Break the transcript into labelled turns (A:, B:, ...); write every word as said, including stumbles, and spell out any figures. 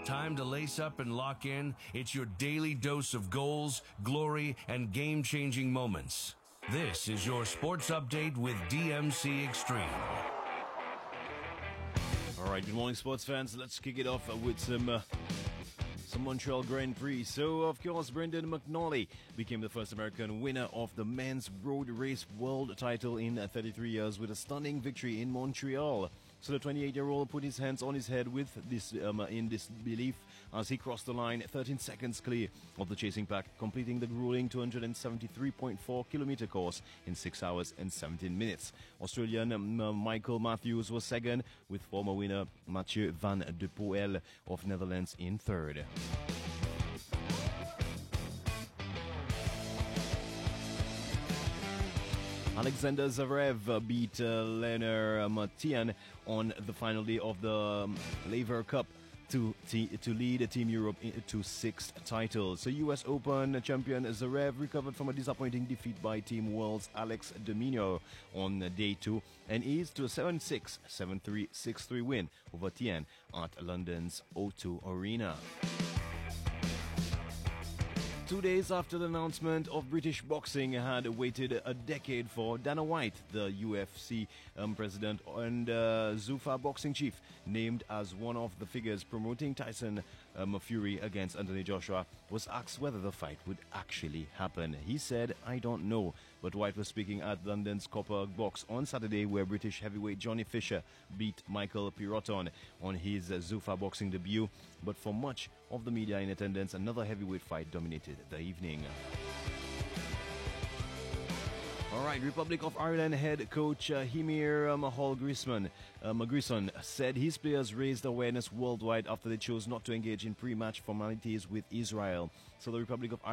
A: Time to lace up and lock in. It's your daily dose of goals, glory, and game-changing moments. This is your Sports Update with D M C Extreme.
B: All right, good morning, sports fans. Let's kick it off with some uh, some Montreal Grand Prix. So, of course, Brendan McNally became the first American winner of the men's road race world title in uh, thirty-three years with a stunning victory in Montreal. So the twenty-eight-year-old put his hands on his head with this um, in disbelief as he crossed the line thirteen seconds clear of the chasing pack, completing the grueling two hundred seventy-three point four kilometer course in six hours and seventeen minutes. Australian um, uh, Michael Matthews was second, with former winner Mathieu van der Poel of Netherlands in third. Alexander Zverev beat uh, Leonard Martin on the final day of the um, Laver Cup to t- to lead Team Europe to six titles. So U S Open champion Zverev recovered from a disappointing defeat by Team World's Alex de Minaur on day two and eased to a seven six, seven three, six three win over Tien at London's O two Arena. Two days after the announcement of British boxing had waited a decade for, Dana White, the U F C um, president and uh, Zuffa boxing chief, named as one of the figures promoting Tyson um, Fury against Anthony Joshua, was asked whether the fight would actually happen. He said, "I don't know." But White was speaking at London's Copper Box on Saturday, where British heavyweight Johnny Fisher beat Michael Piroton on his uh, Zuffa boxing debut. But for much of the media in attendance, another heavyweight fight dominated the evening. All right, Republic of Ireland head coach uh, Hymir um, Hall-Grisson um, Grisson said his players raised awareness worldwide after they chose not to engage in pre-match formalities with Israel. So the Republic of